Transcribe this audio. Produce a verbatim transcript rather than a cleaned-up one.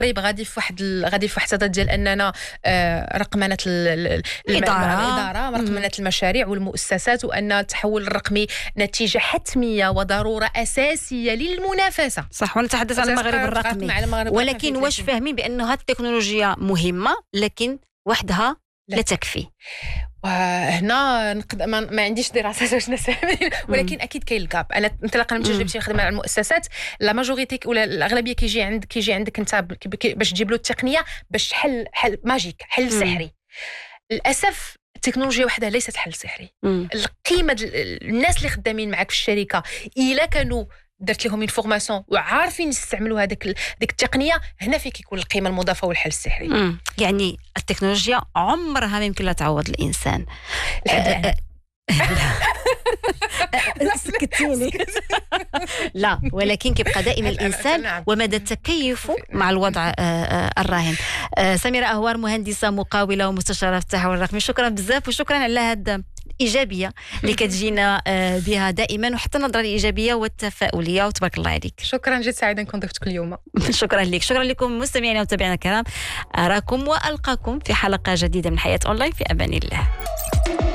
قريب غادي في واحد ال... غادي في واحد التضاد ديال اننا آه رقمنه ال... الاداره، رقمنه المشاريع والمؤسسات، وان التحول الرقمي نتيجه حتميه وضروره اساسيه للمنافسه. صح، ونتحدث عن المغرب الرقمي، ولكن واش فاهمين بانه هذه التكنولوجيا مهمه لكن وحدها لا, لا تكفي؟ وهنا نقد ما, ما عنديش دراسات واش نسمي، ولكن اكيد كاين الكاب. انا انطلاقا من تجربتي نخدم مع المؤسسات، لا ماجوريتي ولا الاغلبيه كيجي عند كيجي عندك انت باش تجيب له التقنيه باش حل حل ماجيك، حل سحري. للاسف التكنولوجيا وحدها ليست حل سحري. مم. القيمه الناس اللي خدامين معك في الشركه الا كانوا درت لهم انفورماسيون وعارفين يستعملوا هذاك ديك التقنيه، هنا فين كيكون القيمه المضافه والحل السحري. مم. يعني التكنولوجيا عمرها ما يمكن لا تعوض الانسان. سكتيني. لا، ولكن كيبقى دائما الانسان ومدى تكيفه مع الوضع الراهن. سميرة أهوار، مهندسه مقاوله ومستشاره في التحول الرقمي، شكرا بزاف، وشكرا على هذا الايجابيه اللي كتجينا بها دائما، وحتى النظره الايجابيه والتفاؤليه، وتبارك الله عليك. شكرا، جيت سعيده نكون ضيفتك اليوم. شكرا لك، شكرا لكم مستمعينا ومتابعينا الكرام. اراكم والقاكم في حلقه جديده من حياه اونلاين، في امان الله.